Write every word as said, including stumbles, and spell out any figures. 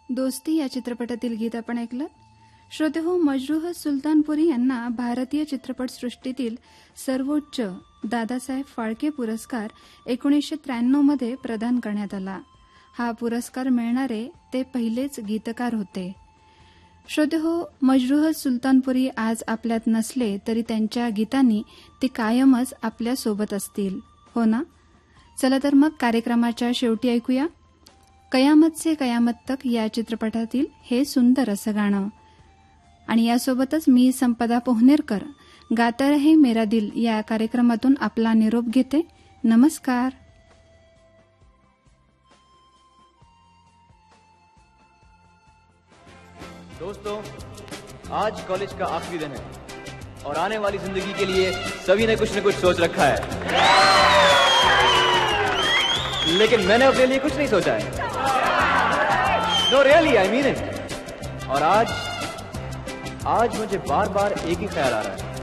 दोस्ती या चित्रपटातील गीत आपण ऐकलं. श्रोतेहो, मजरूह सुलतानपुरी यांना भारतीय चित्रपटसृष्टीतील सर्वोच्च दादासाहेब फाळके पुरस्कार एकोणीसशे त्र्याण्णव मध्ये प्रदान करण्यात आला. हा पुरस्कार मिळणारे ते पहिलेच गीतकार होते. श्रोतेहो, मजरूह सुलतानपुरी आज आपल्यात नसले तरी त्यांच्या गीतांनी ते कायमच आपल्या सोबत असतील, हो ना? चला तर मग कार्यक्रमाच्या शेवटी ऐकूया कयामत से कयामत तक या चित्रपटातील हे सुंदर असं गाणं. आणि यासोबतच मी संपदा पोहनेरकर गाता रहे मेरा दिल या कार्यक्रमातून आपला निरोप घेते. नमस्कार. दोस्तों, आज कॉलेज का आखिरी दिन है और आने वाली जिंदगी के लिए सभी ने कुछ न कुछ सोच रखा है, लेकिन मैंने अपने लिए कुछ नहीं सोचा है. No really, I mean it. और आज आज मुझे बार बार एक ही ख्याल आ रहा है